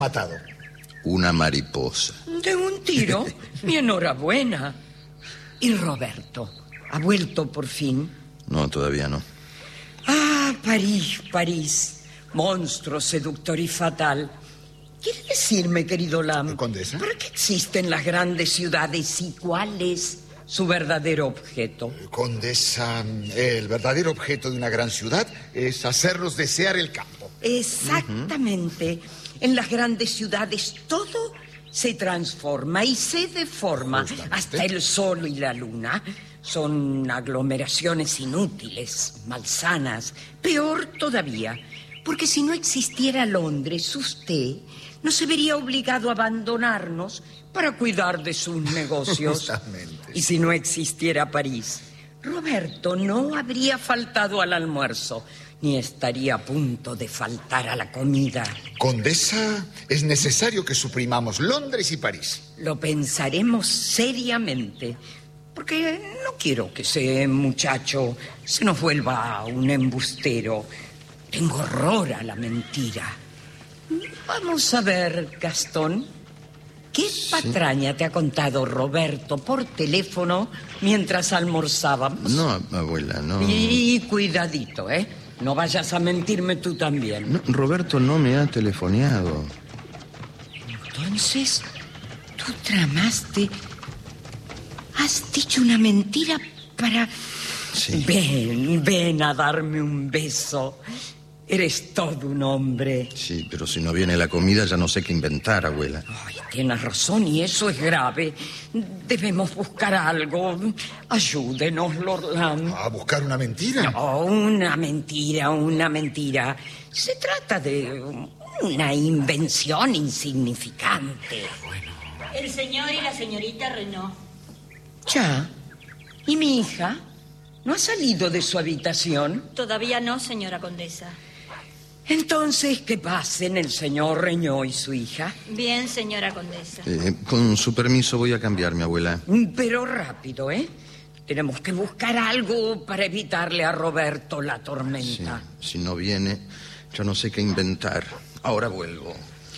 matado? Una mariposa. ¿De un tiro? Mi enhorabuena. ¿Y Roberto? ¿Ha vuelto por fin? No, todavía no. Ah, París, París. Monstruo, seductor y fatal. ¿Quiere decirme, querido Lam, Condesa? ¿para qué existen las grandes ciudades y cuál es su verdadero objeto? Condesa, el verdadero objeto de una gran ciudad es hacerlos desear el campo. Exactamente. En las grandes ciudades todo se transforma y se deforma. Justamente. Hasta el sol y la luna son aglomeraciones inútiles, malsanas. Peor todavía, porque si no existiera Londres, usted no se vería obligado a abandonarnos para cuidar de sus negocios. Justamente. Y si no existiera París, Roberto no habría faltado al almuerzo, ni estaría a punto de faltar a la comida. Condesa, es necesario que suprimamos Londres y París. Lo pensaremos seriamente, porque no quiero que ese muchacho se nos vuelva un embustero. Tengo horror a la mentira. Vamos a ver, Gastón. ¿Qué patraña te ha contado Roberto por teléfono mientras almorzábamos? No, abuela, no. Y cuidadito, ¿eh? No vayas a mentirme tú también. No, Roberto no me ha telefoneado. Entonces, tú tramaste... Has dicho una mentira para... Sí. Ven a darme un beso. Eres todo un hombre. Sí, pero si no viene la comida ya no sé qué inventar, abuela. Ay, tienes razón y eso es grave. Debemos buscar algo. Ayúdenos, Lord Lam. ¿A buscar una mentira? No, una mentira, una mentira. Se trata de una invención insignificante. El señor y la señorita Renaud. Ya. ¿Y mi hija? ¿No ha salido de su habitación? Todavía no, señora condesa. Entonces, que pasen el señor Reñó y su hija. Bien, señora condesa. Con su permiso voy a cambiarme, abuela. Pero rápido, ¿eh? Tenemos que buscar algo para evitarle a Roberto la Sí, tormenta. si no viene, ya no sé qué inventar. Ahora vuelvo.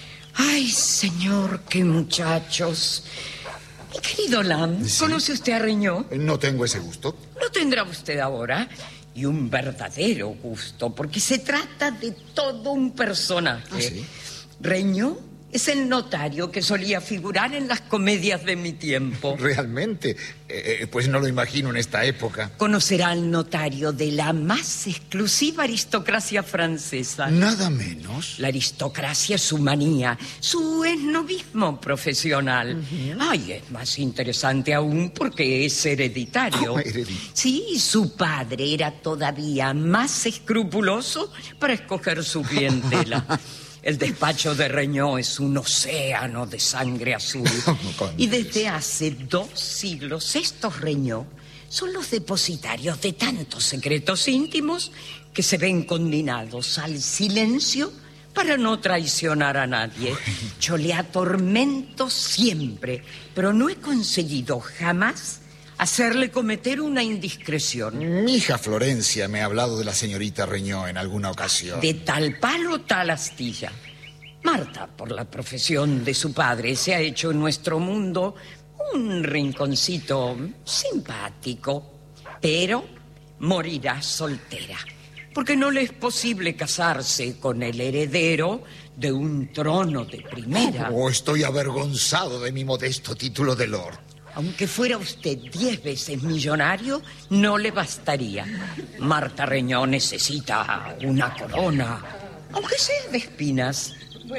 Ay, señor, qué muchachos. Mi querido Lam, Sí. ¿conoce usted a Reñó? No tengo ese gusto. Lo tendrá usted ahora. Y un verdadero gusto, porque se trata de todo un personaje. ¿Ah, sí? Reñó es el notario que solía figurar en las comedias de mi tiempo. Realmente, pues no lo imagino en esta época. Conocerá al notario de la más exclusiva aristocracia francesa. Nada menos. La aristocracia es su manía, su esnobismo profesional. Ay, es más interesante aún porque es hereditario. ¿Cómo hereditario? Sí, su padre era todavía más escrupuloso para escoger su clientela. El despacho de Reñó es un océano de sangre azul. Y desde hace 2 siglos estos Reñó son los depositarios de tantos secretos íntimos que se ven condenados al silencio para no traicionar a nadie. Yo le atormento siempre, pero no he conseguido jamás hacerle cometer una indiscreción. Mi hija Florencia me ha hablado de la señorita Reñó en alguna ocasión. De tal palo, tal astilla. Marta, por la profesión de su padre, se ha hecho en nuestro mundo un rinconcito simpático, pero morirá soltera, porque no le es posible casarse con el heredero de un trono de primera. Oh, estoy avergonzado de mi modesto título de lord. Aunque fuera usted 10 veces millonario, no le bastaría. Marta Reñó necesita una corona, aunque sea de espinas.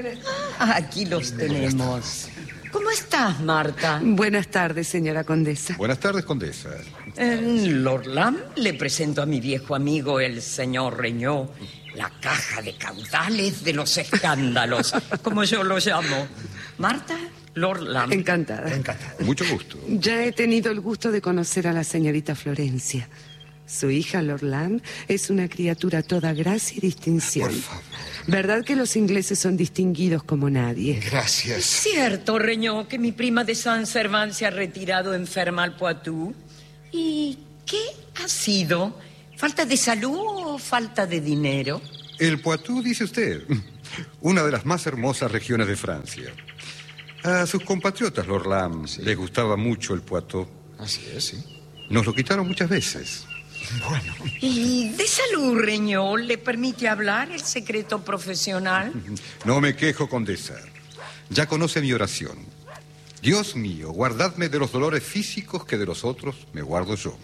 Aquí los tenemos. ¿Cómo estás, Marta? Buenas tardes, señora condesa. Buenas tardes, condesa. Lord Lam, le presento a mi viejo amigo, el señor Reñó, la caja de caudales de los escándalos, como yo lo llamo. Marta, Lord Lam. Encantada. Mucho gusto. Ya he tenido el gusto de conocer a la señorita Florencia. Su hija, Lord Lam, es una criatura toda gracia y distinción. Por favor. ¿Verdad que los ingleses son distinguidos como nadie? Gracias. Cierto, Reñó, que mi prima de Saint-Servant se ha retirado enferma al Poitou. ¿Y qué ha sido? ¿Falta de salud o falta de dinero? El Poitou, dice usted. una de las más hermosas regiones de Francia. A sus compatriotas, Lord Lamb, les gustaba mucho el Poitou. Así es, sí. Nos lo quitaron muchas veces. Bueno. ¿Y de salud, Regnault, le permite hablar el secreto profesional? No me quejo, condesa. Ya conoce mi oración. Dios mío, guardadme de los dolores físicos que de los otros me guardo yo.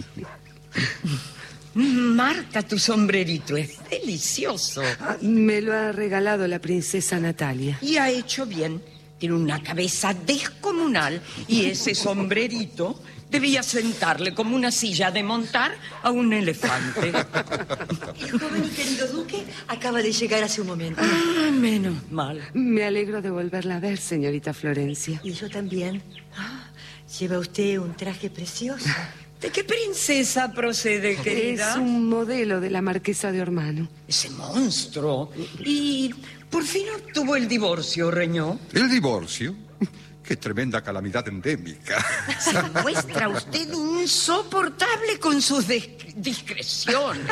Marta, tu sombrerito es delicioso. Me lo ha regalado la princesa Natalia. Y ha hecho bien. Tiene una cabeza descomunal y ese sombrerito debía sentarle como una silla de montar a un elefante. El joven y querido duque acaba de llegar hace un momento. Ah, menos mal. Me alegro de volverla a ver, señorita Florencia. Y yo también. Lleva usted un traje precioso. ¿De qué princesa procede, querida? Es un modelo de la marquesa de Ormano. Ese monstruo. Y por fin obtuvo el divorcio, Regnault. ¿El divorcio? ¡Qué tremenda calamidad endémica! Se muestra usted insoportable con sus discreciones.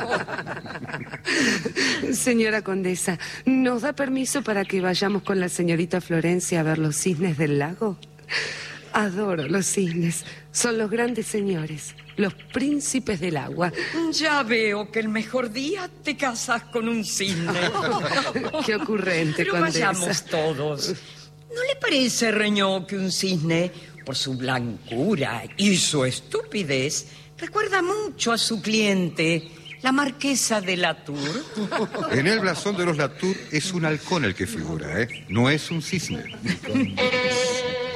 Señora condesa, ¿nos da permiso para que vayamos con la señorita Florencia a ver los cisnes del lago? Adoro los cisnes. Son los grandes señores, los príncipes del agua. Ya veo que el mejor día te casas con un cisne. Qué ocurrente, Pero condesa. vayamos todos. ¿No le parece, Regnault, que un cisne, por su blancura y su estupidez, recuerda mucho a su cliente, la marquesa de Latour? En el blasón de los Latour es un halcón el que figura, ¿eh? No es un cisne.